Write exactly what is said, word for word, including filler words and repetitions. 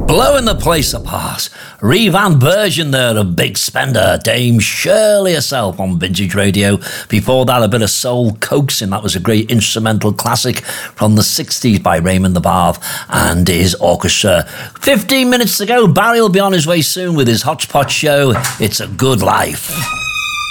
Blowing the place apart. Revamped version there of Big Spender, Dame Shirley herself on Vintage Radio. Before that, a bit of soul coaxing. That was a great instrumental classic from the sixties by Raymond the Barth and his orchestra. fifteen minutes to go. Barry will be on his way soon with his Hodgepodge show. It's a Good Life.